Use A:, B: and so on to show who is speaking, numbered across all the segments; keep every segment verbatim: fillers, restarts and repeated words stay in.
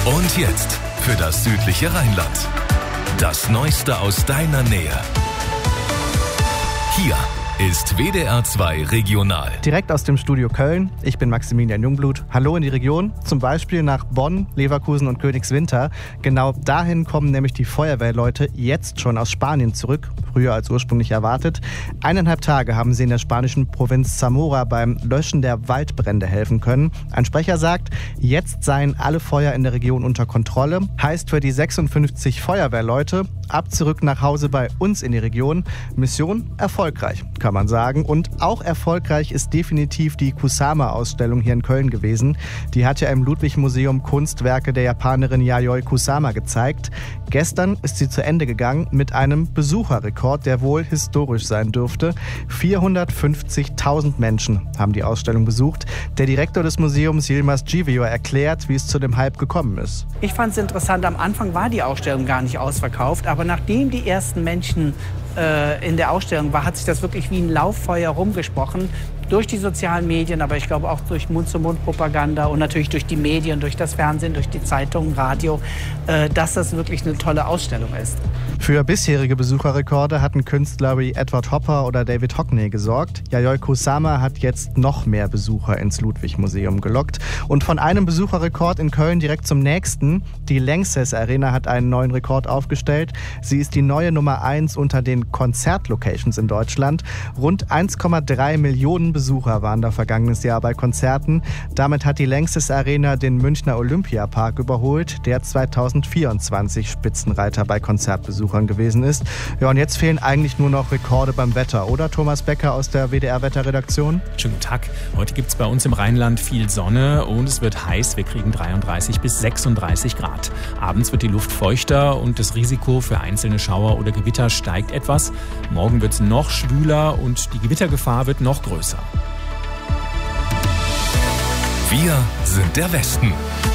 A: Und jetzt für das südliche Rheinland. Das Neueste aus deiner Nähe. Hier ist W D R zwei Regional.
B: Direkt aus dem Studio Köln. Ich bin Maximilian Jungblut. Hallo in die Region, zum Beispiel nach Bonn, Leverkusen und Königswinter. Genau dahin kommen nämlich die Feuerwehrleute jetzt schon aus Spanien zurück, früher als ursprünglich erwartet. Eineinhalb Tage haben sie in der spanischen Provinz Zamora beim Löschen der Waldbrände helfen können. Ein Sprecher sagt, jetzt seien alle Feuer in der Region unter Kontrolle. Heißt für die sechsundfünfzig Feuerwehrleute, ab zurück nach Hause bei uns in die Region. Mission erfolgreich, kann man sagen. Und auch erfolgreich ist definitiv die Kusama-Ausstellung hier in Köln gewesen. Die hat ja im Ludwig-Museum Kunstwerke der Japanerin Yayoi Kusama gezeigt. Gestern ist sie zu Ende gegangen mit einem Besucherrekord, der wohl historisch sein dürfte. vierhundertfünfzigtausend Menschen haben die Ausstellung besucht. Der Direktor des Museums, Yilmaz Givio, erklärt, wie es zu dem Hype gekommen ist.
C: Ich fand es interessant, am Anfang war die Ausstellung gar nicht ausverkauft, aber nachdem die ersten Menschen äh, in der Ausstellung waren, hat sich das wirklich wie ein Lauffeuer rumgesprochen. Durch die sozialen Medien, aber ich glaube auch durch Mund-zu-Mund-Propaganda und natürlich durch die Medien, durch das Fernsehen, durch die Zeitungen, Radio, äh, dass das wirklich eine tolle Ausstellung ist.
B: Für bisherige Besucherrekorde hatten Künstler wie Edward Hopper oder David Hockney gesorgt. Yayoi Kusama hat jetzt noch mehr Besucher ins Ludwig-Museum gelockt. Und von einem Besucherrekord in Köln direkt zum nächsten. Die Lanxess Arena hat einen neuen Rekord aufgestellt. Sie ist die neue Nummer eins unter den Konzertlocations in Deutschland. Rund eins Komma drei Millionen Besucher waren da vergangenes Jahr bei Konzerten. Damit hat die Lanxess Arena den Münchner Olympiapark überholt, der zweitausendvierundzwanzig Spitzenreiter bei Konzertbesuchern gewesen ist. Ja, und jetzt fehlen eigentlich nur noch Rekorde beim Wetter, oder Thomas Becker aus der W D R-Wetterredaktion?
D: Schönen guten Tag. Heute gibt es bei uns im Rheinland viel Sonne und es wird heiß. Wir kriegen dreiunddreißig bis sechsunddreißig Grad. Abends wird die Luft feuchter und das Risiko für einzelne Schauer oder Gewitter steigt etwas. Morgen wird es noch schwüler und die Gewittergefahr wird noch größer.
A: Wir sind der Westen.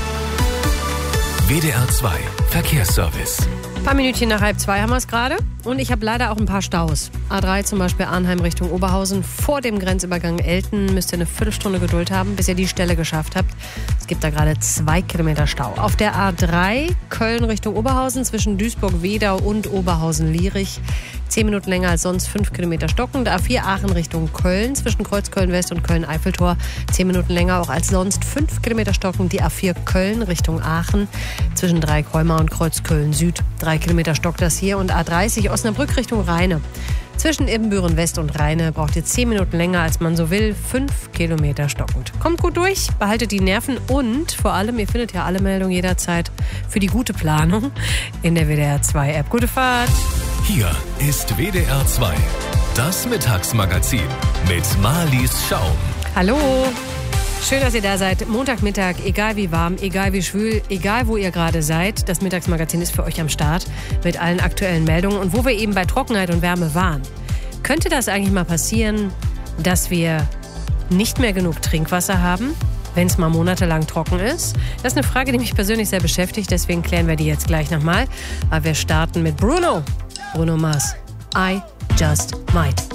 A: W D R zwei Verkehrsservice.
E: Ein paar Minütchen nach halb zwei haben wir es gerade. Und ich habe leider auch ein paar Staus. A drei zum Beispiel Arnheim Richtung Oberhausen. Vor dem Grenzübergang Elten müsst ihr eine Viertelstunde Geduld haben, bis ihr die Stelle geschafft habt. Es gibt da gerade zwei Kilometer Stau. Auf der A drei Köln Richtung Oberhausen zwischen Duisburg-Wedau und Oberhausen-Lierich. Zehn Minuten länger als sonst, fünf Kilometer stockend. A vier Aachen Richtung Köln zwischen Kreuzköln-West und Köln-Eiffeltor. Zehn Minuten länger auch als sonst, fünf Kilometer stockend. Die A vier Köln Richtung Aachen zwischen Dreikräumer und Kreuzköln-Süd. Drei Kilometer stockt das hier. Und A dreißig Osnabrück Richtung Rheine. Zwischen Ibbenbüren West und Rheine braucht ihr zehn Minuten länger, als man so will. Fünf Kilometer stockend. Kommt gut durch, behaltet die Nerven und vor allem, ihr findet ja alle Meldungen jederzeit für die gute Planung in der W D R zwei App. Gute Fahrt!
A: Hier ist W D R zwei, das Mittagsmagazin mit Marlies Schaum.
E: Hallo! Schön, dass ihr da seid. Montagmittag, egal wie warm, egal wie schwül, egal wo ihr gerade seid. Das Mittagsmagazin ist für euch am Start mit allen aktuellen Meldungen. Und wo wir eben bei Trockenheit und Wärme waren, könnte das eigentlich mal passieren, dass wir nicht mehr genug Trinkwasser haben, wenn es mal monatelang trocken ist? Das ist eine Frage, die mich persönlich sehr beschäftigt. Deswegen klären wir die jetzt gleich nochmal. Aber wir starten mit Bruno. Bruno Mars. I Just Might.